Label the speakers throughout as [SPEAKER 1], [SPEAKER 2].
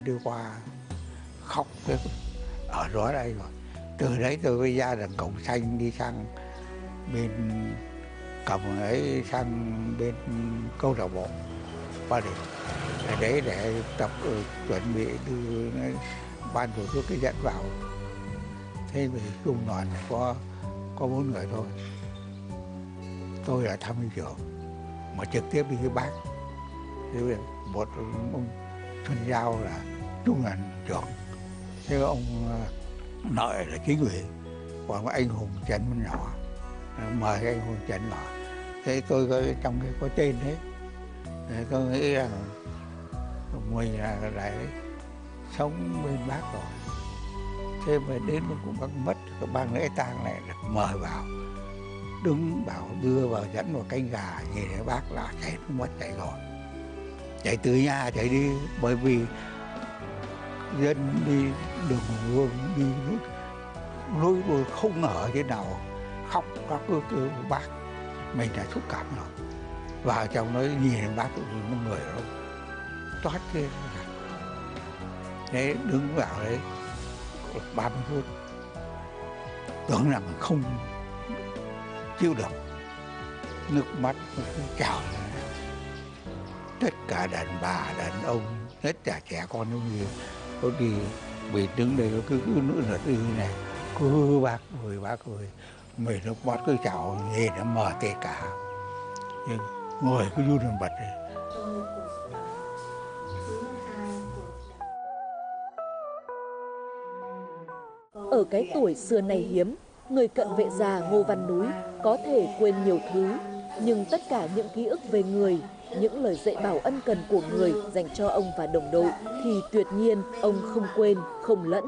[SPEAKER 1] Đi qua khóc cái ở đó đây rồi. Từ đấy tôi mới ra đằng Cổng Xanh đi sang bên cổng ấy, sang bên câu lạc bộ Ba Đình. Ở đấy để tập chuẩn bị đưa ban tổ chức cái dẫn vào. Thế thì trung đoàn có 4 người thôi. Tôi là tham mưu trưởng mà trực tiếp đi với bác. Thế một ông Xuân Giao là trung đoàn trưởng. Thế ông Lợi là chính ủy, còn anh Hùng Trần Văn Nhỏ, mời anh Hùng Trần vào. Thế tôi có trong cái có tên đấy, tôi nghĩ rằng mình là sống bên bác rồi. Thế mà đến cũng bác mất, cái ban lễ tang này được mời vào, đứng bảo đưa vào dẫn vào canh gà, nhìn thấy bác là chạy nó mất chạy rồi, chạy từ nhà chạy đi, bởi vì dân đi đường Vương đi lối đôi không ở thế nào, khóc các kêu bác, mình là xúc cảm rồi. Vào trong nó nhìn bác một người đó toát cái thế đứng vào đấy 30 phút, tưởng là mình không chịu được, nước mắt nó cứ trào ra. Tất cả đàn bà đàn ông, tất cả trẻ con nó đi bị đứng đây nó cứ nữa là đi này, cứ bác ơi, mình nước mắt cứ trào, nhìn nó mờ tê cả, nhưng ngồi cứ run lên bật đi.
[SPEAKER 2] Ở cái tuổi xưa này hiếm, người cận vệ già Ngô Văn Núi có thể quên nhiều thứ, nhưng tất cả những ký ức về người, những lời dạy bảo ân cần của người dành cho ông và đồng đội thì tuyệt nhiên ông không quên, không lẫn.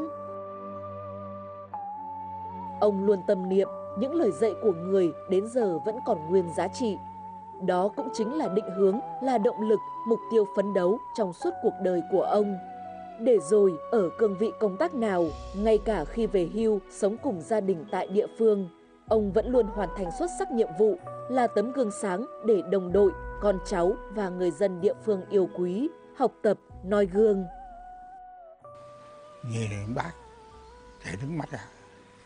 [SPEAKER 2] Ông luôn tâm niệm những lời dạy của người đến giờ vẫn còn nguyên giá trị. Đó cũng chính là định hướng, là động lực, mục tiêu phấn đấu trong suốt cuộc đời của ông. Để rồi ở cương vị công tác nào, ngay cả khi về hưu sống cùng gia đình tại địa phương, ông vẫn luôn hoàn thành xuất sắc nhiệm vụ, là tấm gương sáng để đồng đội, con cháu và người dân địa phương yêu quý, học tập, noi gương.
[SPEAKER 1] Nhìn đến bác chảy nước mắt ra.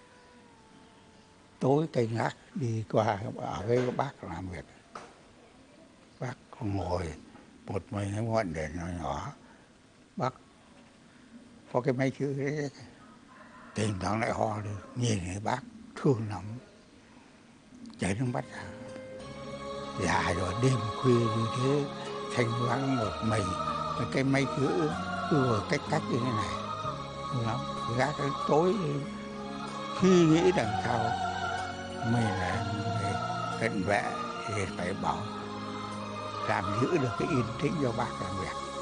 [SPEAKER 1] Tối canh gác đi qua ở với bác làm việc, bác ngồi một mình cái ngọn đèn nhỏ nhỏ, bác có cái máy chữ đấy, thỉnh thoảng lại ho được, nhìn thấy bác thương lắm, chảy nước mắt ra. Già rồi đêm khuya như thế, thanh vắng một mình, cái máy chữ cứ ngồi cách như thế này, thương lắm. Gác cái tối khi nghĩ đằng sau mình là người cận vệ thì phải bảo làm giữ được cái yên tĩnh cho bác làm việc.